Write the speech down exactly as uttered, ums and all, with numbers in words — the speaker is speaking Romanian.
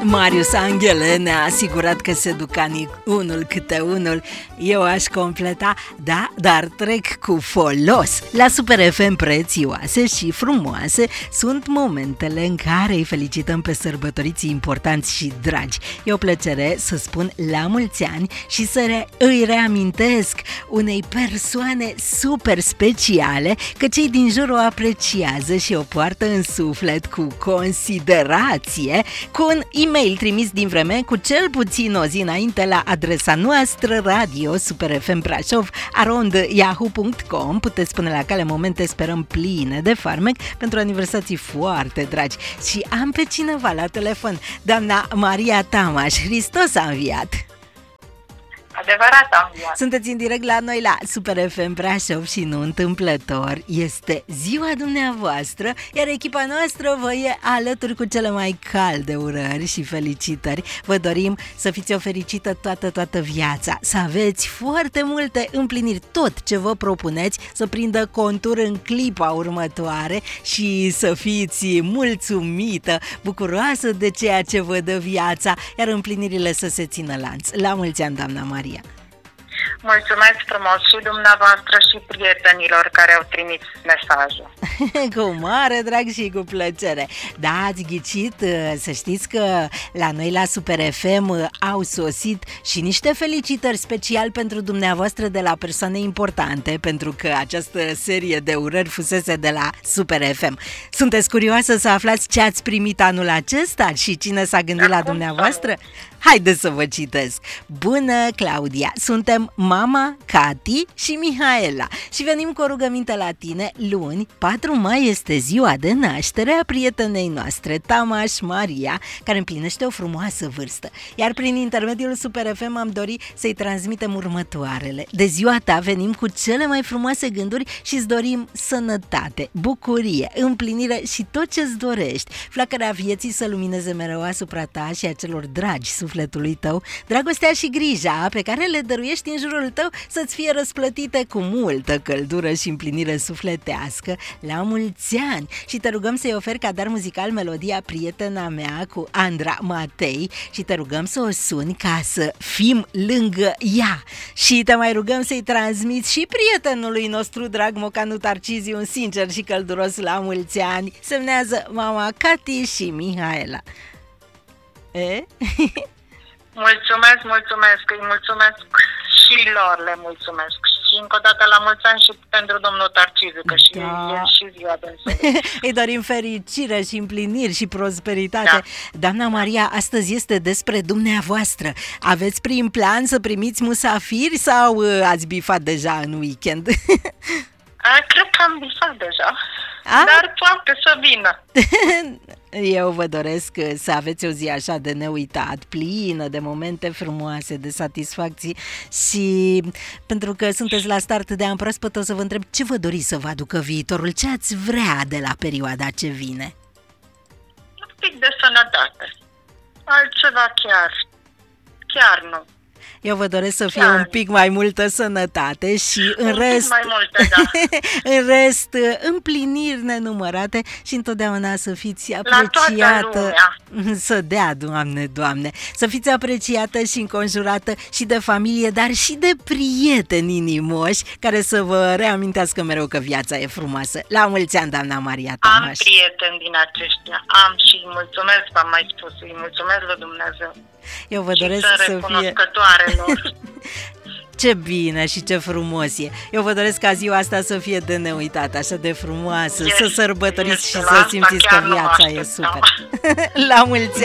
Marius Anghele ne-a asigurat că se duc anii unul câte unul. Eu aș completa, da, dar trec cu folos. La Super F M prețioase și frumoase sunt momentele în care îi felicităm pe sărbătoriții importanți și dragi. E o plăcere să spun la mulți ani și să re- îi reamintesc unei persoane super speciale că cei din jur o apreciază și o poartă în suflet cu considerație, cu un e-mail trimis din vreme cu cel puțin o zi înainte la adresa noastră radio super f m brașov arond yahoo punct com. Puteți spune la cale momente, sperăm pline de farmec pentru aniversații foarte dragi. Și am pe cineva la telefon, doamna Maria Tamaș. Hristos a înviat! Adevărat am înviat. Sunteți în direct la noi la Super F M Brașov și nu întâmplător este ziua dumneavoastră, iar echipa noastră vă e alături cu cele mai calde urări și felicitări. Vă dorim să fiți o fericită toată, toată viața, să aveți foarte multe împliniri, tot ce vă propuneți să prindă contur în clipa următoare și să fiți mulțumită, bucuroasă de ceea ce vă dă viața, iar împlinirile să se țină lanț. La mulți ani, doamna Maria! Mulțumesc frumos și dumneavoastră și prietenilor care au trimis mesajul. Cu mare drag și cu plăcere. Da, ați ghicit, să știți că la noi la Super F M au sosit și niște felicitări special pentru dumneavoastră de la persoane importante, pentru că această serie de urări fusese de la Super F M. Sunteți curioasă să aflați ce ați primit anul acesta și cine s-a gândit la dumneavoastră? Haideți să vă citesc. Bună, Claudia! Suntem mama, Cati și Mihaela și venim cu o rugăminte la tine. Luni, patru mai, este ziua de naștere a prietenei noastre, Tamaș Maria, care împlinește o frumoasă vârstă. Iar prin intermediul Super F M am dorit să-i transmitem următoarele. De ziua ta venim cu cele mai frumoase gânduri și îți dorim sănătate, bucurie, împlinire și tot ce-ți dorești. Flacăra vieții să lumineze mereu asupra ta și a celor dragi sufletului tău, dragostea și grija pe care le dăruiești în jurul tău să-ți fie răsplătite cu multă căldură și împlinire sufletească la mulți ani. Și te rugăm să-i oferi ca dar muzical melodia Prietena mea cu Andra Matei și te rugăm să o suni ca să fim lângă ea. Și te mai rugăm să-i transmiți și prietenului nostru drag Mocanu Tarciziu un sincer și călduros la mulți ani. Semnează mama Cati și Mihaela. E? Mulțumesc, mulțumesc, îi mulțumesc și lor le mulțumesc. Și încă o dată la mulți ani și pentru domnul Tarciziu, că și da. el și ziua de îi dorim fericire și împliniri și prosperitate. Da. Doamna Maria, astăzi este despre dumneavoastră. Aveți prin plan să primiți musafiri sau ați bifat deja în weekend? A, cred că am bifat deja, A? dar poate să vină. Eu vă doresc să aveți o zi așa de neuitat, plină de momente frumoase, de satisfacții și pentru că sunteți la start de an proaspăt, o să vă întreb ce vă doriți să vă aducă viitorul, ce ați vrea de la perioada ce vine? Un pic de sănătate, altceva chiar, chiar nu. Eu vă doresc să fie un pic mai multă sănătate și în un rest, mai multe, da. în rest împliniri nenumărate și întotdeauna să fiți apreciată. Să dea, Doamne, Doamne, să fiți apreciată și înconjurată și de familie, dar și de prieteni inimoși care să vă reamintească mereu că viața e frumoasă. La mulți ani, doamna Maria Tamaș. Am prieteni din aceștia, am și îi mulțumesc, v-am mai spus, îi mulțumesc lui Dumnezeu. Eu vă doresc și să fie... lor. Ce bine și ce frumos e. Eu vă doresc ca ziua asta să fie de neuitat, așa de frumoasă, este, să sărbătoriți și să simțiți că viața e super. La mulți ani!